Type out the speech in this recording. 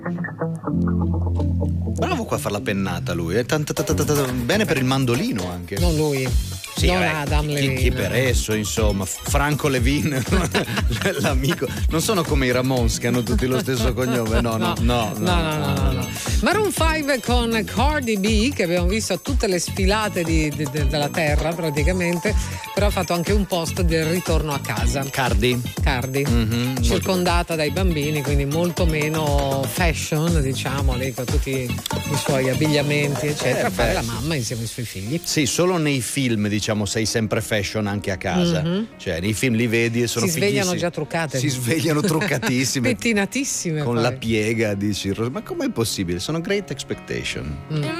Bravo qua a far la pennata lui, bene per il mandolino anche. Non lui. Sì, non Adam Levine. Chi per esso, insomma, Franco Levine, l'amico. Non sono come i Ramones che hanno tutti lo stesso cognome, no. Maroon 5 con Cardi B, che abbiamo visto a tutte le sfilate della terra praticamente, però ha fatto anche un post del ritorno a casa. Cardi. Mm-hmm, circondata dai bambini, quindi molto meno fashion, diciamo, lei con tutti i suoi abbigliamenti eccetera, fare la mamma insieme ai suoi figli. Sì, solo nei film, diciamo, sei sempre fashion anche a casa. Mm-hmm. Cioè, nei film li vedi e sono si svegliano già truccate. Si svegliano truccatissime. Pettinatissime. Con poi. la piega, dici, ma com'è possibile? Sono Great Expectation.